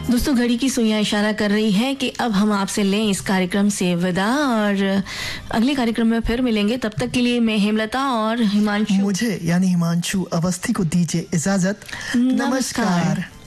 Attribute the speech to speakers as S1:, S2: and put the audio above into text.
S1: दोस्तों, घड़ी की सुइयां इशारा कर रही है कि अब हम आपसे लें इस कार्यक्रम से विदा और अगले कार्यक्रम में फिर मिलेंगे। तब तक के लिए मैं हेमलता और हिमांशु,
S2: मुझे यानी हिमांशु अवस्थी को दीजिए इजाजत। नमस्कार।